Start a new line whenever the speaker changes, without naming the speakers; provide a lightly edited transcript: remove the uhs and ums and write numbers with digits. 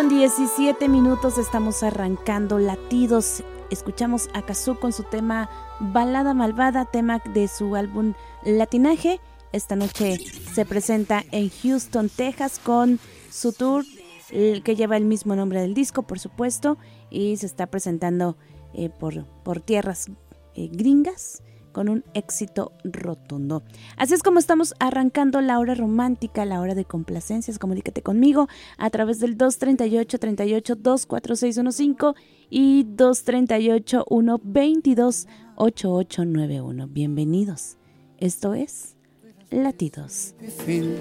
8:17, estamos arrancando Latidos. Escuchamos a Cazzu con su tema Balada Malvada, tema de su álbum Latinaje. Esta noche se presenta en Houston, Texas, con su tour que lleva el mismo nombre del disco, por supuesto, y se está presentando por tierras gringas con un éxito rotundo. Así es como estamos arrancando la hora romántica, la hora de complacencias. Comunícate conmigo a través del 238-24615 y 238-122-8891. Bienvenidos. Esto es Latidos.